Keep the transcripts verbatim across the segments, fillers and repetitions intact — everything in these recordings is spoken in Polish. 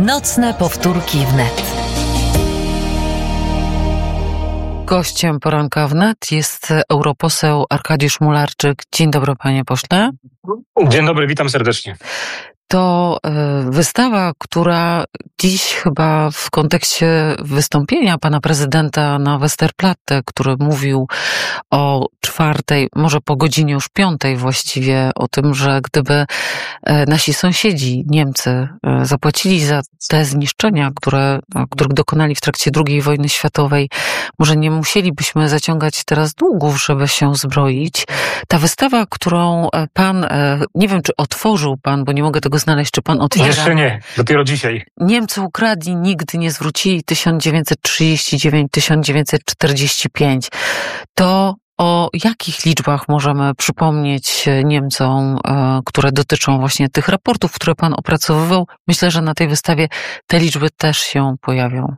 Nocne powtórki wnet. Gościem poranka wnet jest europoseł Arkadiusz Mularczyk. Dzień dobry, panie pośle. Dzień dobry, witam serdecznie. To wystawa, która dziś chyba w kontekście wystąpienia pana prezydenta na Westerplatte, który mówił o czwartej, może po godzinie już piątej właściwie, o tym, że gdyby nasi sąsiedzi, Niemcy, zapłacili za te zniszczenia, które, których dokonali w trakcie drugiej wojny światowej, może nie musielibyśmy zaciągać teraz długów, żeby się zbroić. Ta wystawa, którą pan, nie wiem, czy otworzył pan, bo nie mogę tego znaleźć, czy pan otwiera. Jeszcze nie, dopiero dzisiaj. Niemcy ukradli, nigdy nie zwrócili, tysiąc dziewięćset trzydzieści dziewięć do tysiąc dziewięćset czterdzieści pięć. To o jakich liczbach możemy przypomnieć Niemcom, które dotyczą właśnie tych raportów, które pan opracowywał? Myślę, że na tej wystawie te liczby też się pojawią.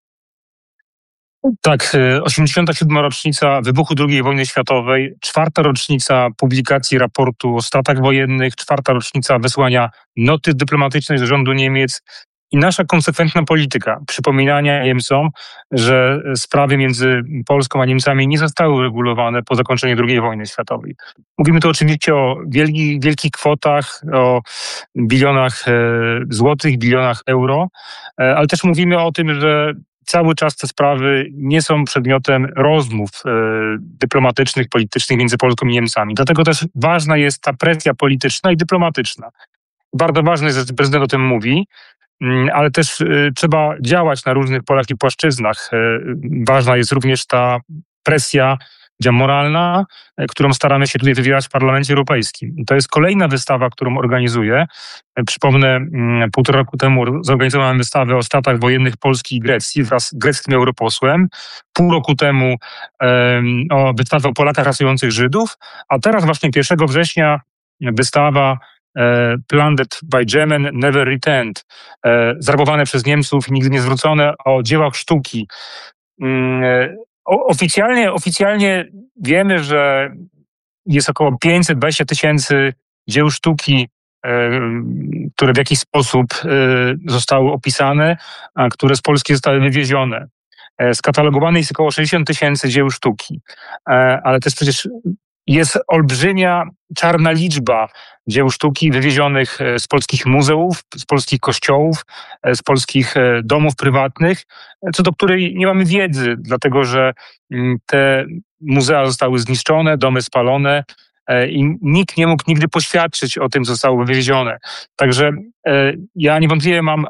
Tak, osiemdziesiąta siódma rocznica wybuchu drugiej wojny światowej, czwarta rocznica publikacji raportu o statach wojennych, czwarta rocznica wysłania noty dyplomatycznej z rządu Niemiec i nasza konsekwentna polityka przypominania Niemcom, że sprawy między Polską a Niemcami nie zostały uregulowane po zakończeniu drugiej wojny światowej. Mówimy tu oczywiście o wielkich, wielkich kwotach, o bilionach e, złotych, bilionach euro, e, ale też mówimy o tym, że cały czas te sprawy nie są przedmiotem rozmów e, dyplomatycznych, politycznych między Polską i Niemcami. Dlatego też ważna jest ta presja polityczna i dyplomatyczna. Bardzo ważne jest, że prezydent o tym mówi, m, ale też e, trzeba działać na różnych polach i płaszczyznach. E, ważna jest również ta presja moralna, którą staramy się tutaj wywierać w Parlamencie Europejskim. To jest kolejna wystawa, którą organizuję. Przypomnę, półtora roku temu zorganizowałem wystawę o statach wojennych Polski i Grecji wraz z greckim europosłem. Pół roku temu um, o wystawę o Polakach ratujących Żydów, a teraz właśnie pierwszego września wystawa e, Plundered by German, Never Returned. E, zrabowane przez Niemców i nigdy nie zwrócone, o dziełach sztuki. E, Oficjalnie, oficjalnie wiemy, że jest około pięćset dwadzieścia tysięcy dzieł sztuki, które w jakiś sposób zostały opisane, a które z Polski zostały wywiezione. Skatalogowane jest około sześćdziesiąt tysięcy dzieł sztuki, ale też przecież jest olbrzymia, czarna liczba dzieł sztuki wywiezionych z polskich muzeów, z polskich kościołów, z polskich domów prywatnych, co do której nie mamy wiedzy, dlatego że te muzea zostały zniszczone, domy spalone i nikt nie mógł nigdy poświadczyć o tym, co zostało wywiezione. Także ja niewątpliwie mam